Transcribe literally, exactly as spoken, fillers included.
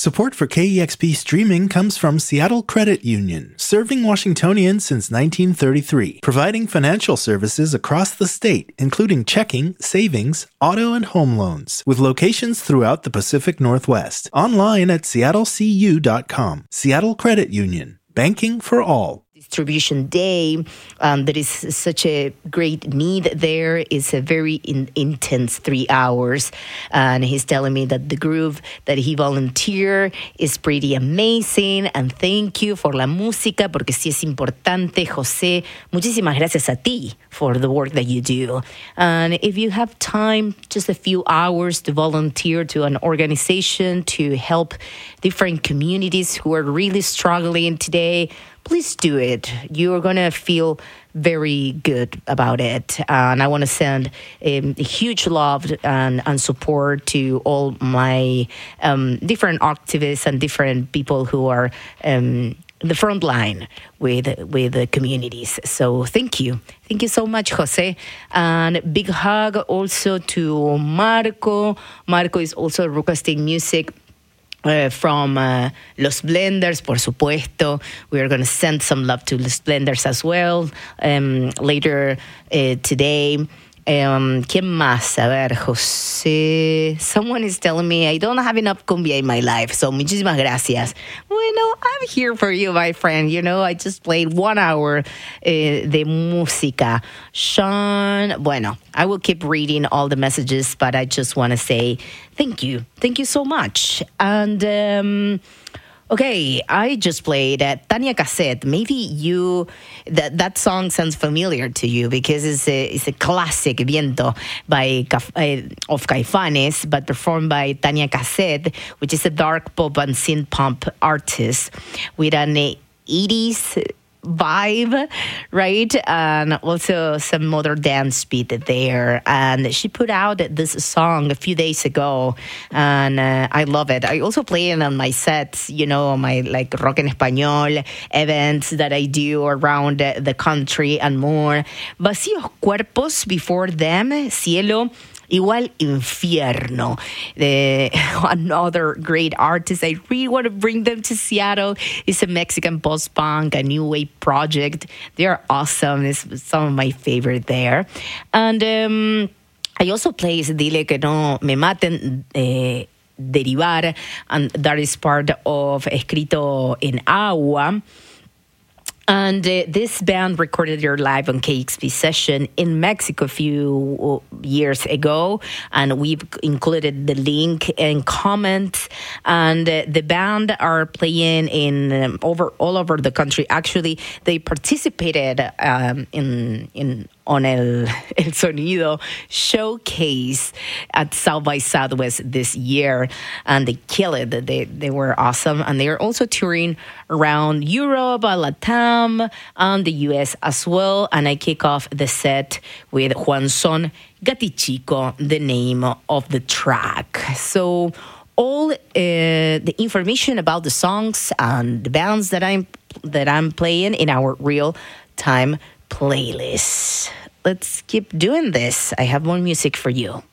Support for K E X P streaming comes from Seattle Credit Union, serving Washingtonians since nineteen thirty-three, providing financial services across the state, including checking, savings, auto, and home loans, with locations throughout the Pacific Northwest. Online at seattle c u dot com. Seattle Credit Union, banking for all. Distribution day. Um, there is such a great need there. It's a very in, intense three hours. And he's telling me that the group that he volunteered is pretty amazing. And thank you for la música, porque sí es importante. José, muchísimas gracias a ti for the work that you do. And if you have time, just a few hours to volunteer to an organization to help different communities who are really struggling today, please do it. You're going to feel very good about it. Uh, and I want to send um, a huge love and, and support to all my um, different activists and different people who are um, the front line with with the communities. So thank you. Thank you so much, Jose. And big hug also to Marco. Marco is also Ruka State Music. Uh, from uh, Los Blenders, por supuesto. We are going to send some love to Los Blenders as well um, later uh, today. Um, ¿Quién más? A ver, José. Someone is telling me I don't have enough cumbia in my life, so muchísimas gracias. Bueno, I'm here for you, my friend. You know, I just played one hour uh, de música. Sean, bueno, I will keep reading all the messages, but I just want to say thank you. Thank you so much. And, um... okay, I just played uh, Tania Cassette. Maybe you that that song sounds familiar to you because it's a it's a classic Viento by uh, of Caifanes, but performed by Tania Cassette, which is a dark pop and synth pop artist with an eighties vibe, right? And also some modern dance beat there. And she put out this song a few days ago, and uh, I love it. I also play it on my sets, you know, my like rock en español events that I do around the country and more. Vacíos Cuerpos, before them, Cielo. Igual Infierno, the, another great artist. I really want to bring them to Seattle. It's a Mexican post-punk, a new wave project. They're awesome. It's some of my favorite there. And um, I also play Dile que no me maten, eh, Derivar, and that is part of Escrito en Agua. And uh, this band recorded their live on K X P session in Mexico a few years ago, and we've included the link and comments. And uh, the band are playing in um, over all over the country. Actually, they participated um, in in on El, El Sonido showcase at South by Southwest this year, and they killed it. They they were awesome, and they are also touring around Europe, Latam, and the U S as well. And I kick off the set with Juan Son Gatichico, the name of the track. So all uh, the information about the songs and the bands that I'm that I'm playing in our real time playlist. Let's keep doing this. I have more music for you.